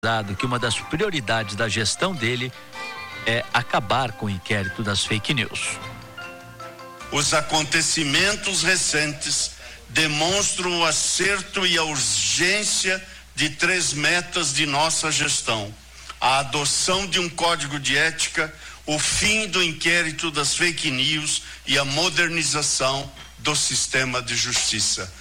que uma das prioridades da gestão dele é acabar com o inquérito das fake news. Os acontecimentos recentes demonstram o acerto e a urgência de 3 metas de nossa gestão: a adoção de um código de ética, o fim do inquérito das fake news e a modernização do sistema de justiça.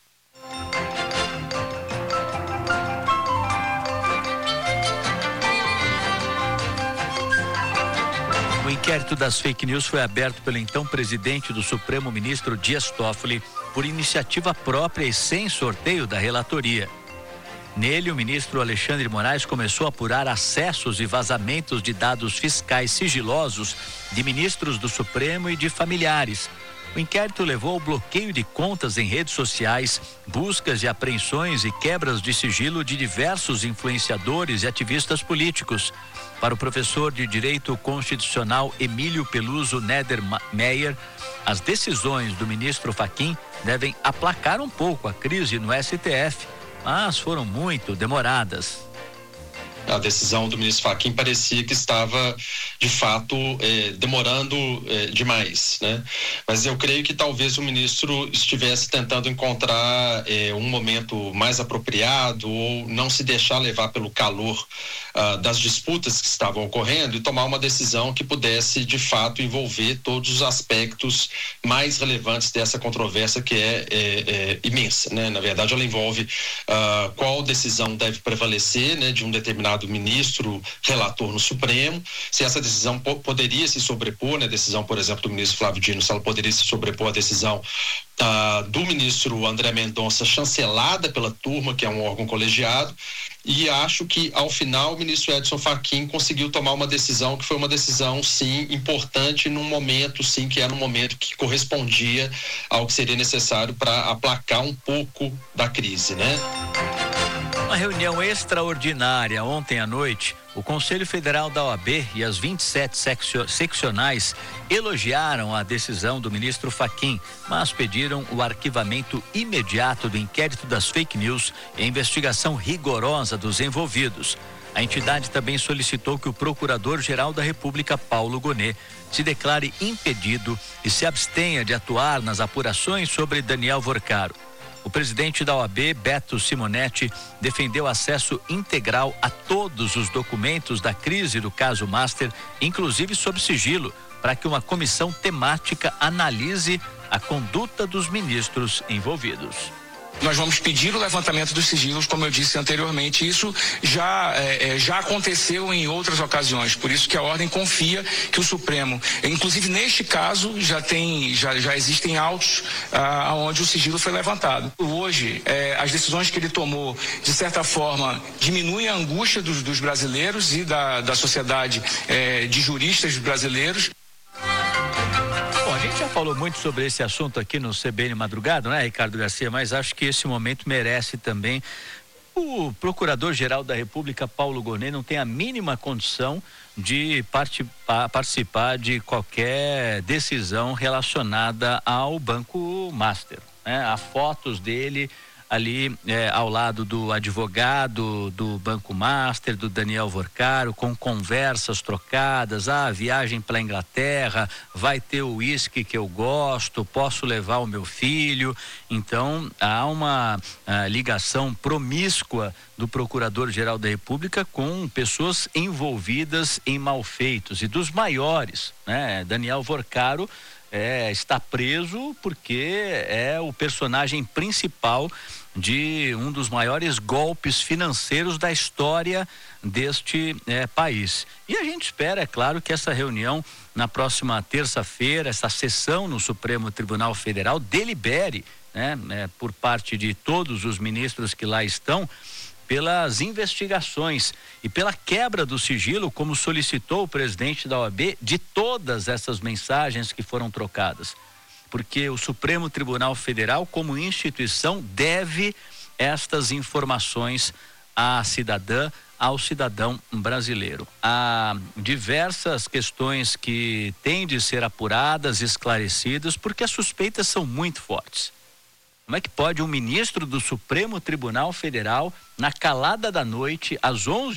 O inquérito das fake news foi aberto pelo então presidente do Supremo, ministro Dias Toffoli, por iniciativa própria e sem sorteio da relatoria. Nele, o ministro Alexandre de Moraes começou a apurar acessos e vazamentos de dados fiscais sigilosos de ministros do Supremo e de familiares. O inquérito levou ao bloqueio de contas em redes sociais, buscas de apreensões e quebras de sigilo de diversos influenciadores e ativistas políticos. Para o professor de Direito Constitucional Emílio Peluso Nedermeyer, as decisões do ministro Fachin devem aplacar um pouco a crise no STF, mas foram muito demoradas. A decisão do ministro Fachin parecia que estava, de fato, demorando demais, né? Mas eu creio que talvez o ministro estivesse tentando encontrar um momento mais apropriado ou não se deixar levar pelo calor das disputas que estavam ocorrendo e tomar uma decisão que pudesse, de fato, envolver todos os aspectos mais relevantes dessa controvérsia que é imensa, né? Na verdade, ela envolve qual decisão deve prevalecer, né, de um determinado ministro relator no Supremo, se essa decisão poderia se sobrepor, né, decisão, por exemplo, do ministro Flávio Dino, se ela poderia se sobrepor à decisão do ministro André Mendonça, chancelada pela turma, que é um órgão colegiado, e acho que, ao final, o ministro Edson Fachin conseguiu tomar uma decisão que foi uma decisão, sim, importante num momento, sim, que era um momento que correspondia ao que seria necessário para aplacar um pouco da crise, né? Uma reunião extraordinária ontem à noite, o Conselho Federal da OAB e as 27 seccionais elogiaram a decisão do ministro Fachin, mas pediram o arquivamento imediato do inquérito das fake news e a investigação rigorosa dos envolvidos. A entidade também solicitou que o Procurador-Geral da República, Paulo Gonet, se declare impedido e se abstenha de atuar nas apurações sobre Daniel Vorcaro. O presidente da OAB, Beto Simonetti, defendeu acesso integral a todos os documentos da crise do caso Master, inclusive sob sigilo, para que uma comissão temática analise a conduta dos ministros envolvidos. Nós vamos pedir o levantamento dos sigilos, como eu disse anteriormente. Isso já aconteceu em outras ocasiões, por isso que a ordem confia que o Supremo, inclusive neste caso, já existem autos onde o sigilo foi levantado. Hoje, as decisões que ele tomou, de certa forma, diminuem a angústia dos brasileiros e da sociedade de juristas brasileiros. A gente já falou muito sobre esse assunto aqui no CBN Madrugada, né, Ricardo Garcia? Mas acho que esse momento merece também. O Procurador-Geral da República, Paulo Gonet, não tem a mínima condição de participar de qualquer decisão relacionada ao Banco Master, né? Há fotos dele ali ao lado do advogado do Banco Master, do Daniel Vorcaro, com conversas trocadas, viagem para a Inglaterra, vai ter o uísque que eu gosto, posso levar o meu filho. Então há uma ligação promíscua do Procurador-Geral da República com pessoas envolvidas em malfeitos e dos maiores, né? Daniel Vorcaro está preso porque é o personagem principal de um dos maiores golpes financeiros da história deste país. E a gente espera, é claro, que essa reunião na próxima terça-feira, essa sessão no Supremo Tribunal Federal, delibere, por parte de todos os ministros que lá estão, pelas investigações e pela quebra do sigilo, como solicitou o presidente da OAB, de todas essas mensagens que foram trocadas. Porque o Supremo Tribunal Federal, como instituição, deve estas informações à cidadã, ao cidadão brasileiro. Há diversas questões que têm de ser apuradas, esclarecidas, porque as suspeitas são muito fortes. Como é que pode um ministro do Supremo Tribunal Federal, na calada da noite, às 11